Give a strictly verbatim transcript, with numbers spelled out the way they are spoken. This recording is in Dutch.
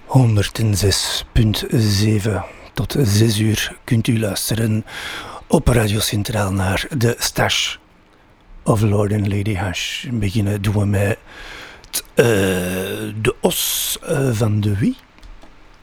honderdzes komma zeven. Tot zes uur kunt u luisteren op Radio Centraal naar de Stash of Lord and Lady Hash. Beginnen doen we met t, uh, de os uh, van de wie.